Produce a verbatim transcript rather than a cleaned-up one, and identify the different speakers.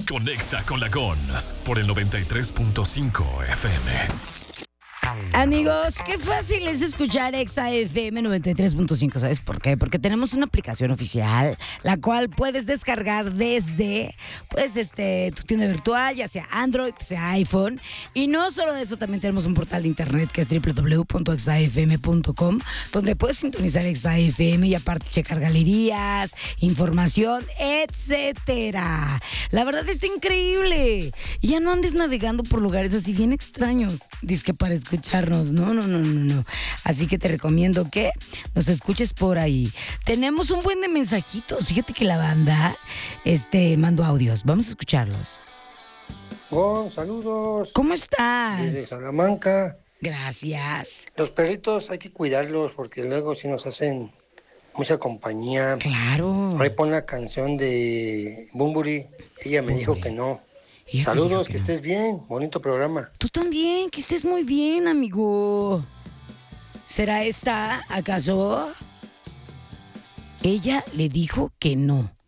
Speaker 1: Conexa con la Gons por el noventa y tres punto cinco F M.
Speaker 2: Amigos, qué fácil es escuchar Exa F M noventa y tres punto cinco. ¿Sabes por qué? Porque tenemos una aplicación oficial, la cual puedes descargar desde pues, este, tu tienda virtual, ya sea Android, sea iPhone. Y no solo eso, también tenemos un portal de internet que es doble u doble u doble u punto exa f m punto com, donde puedes sintonizar Exa F M y aparte checar galerías, información, etcétera. La verdad está increíble. Y ya no andes navegando por lugares así bien extraños, dizque para escucharnos. No, no, no, no, no. Así que te recomiendo que nos escuches por ahí. Tenemos un buen de mensajitos. Fíjate que la banda este, mandó audios. Vamos a escucharlos.
Speaker 3: Oh, saludos.
Speaker 2: ¿Cómo estás?
Speaker 3: Desde Salamanca.
Speaker 2: Gracias.
Speaker 3: Los perritos hay que cuidarlos porque luego si nos hacen mucha compañía.
Speaker 2: Claro.
Speaker 3: Ahí pon la canción de Bumburi. Ella me
Speaker 2: Bumburi.
Speaker 3: dijo que no.
Speaker 2: Ella te
Speaker 3: Saludos,
Speaker 2: dijo
Speaker 3: que,
Speaker 2: que no.
Speaker 3: estés bien. Bonito programa.
Speaker 2: Tú también, que estés muy bien, amigo. ¿Será esta, acaso? Ella le dijo que no.